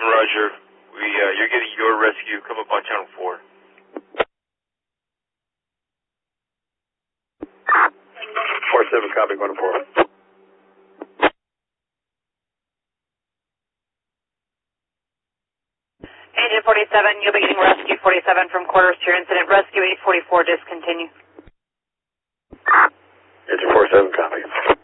Roger. You're getting your rescue. Come up on channel 4. 4-7, copy, 1-4. Agent 47, you'll be getting rescue 47 from quarters to your incident. Rescue 844, discontinue. Agent 47, copy.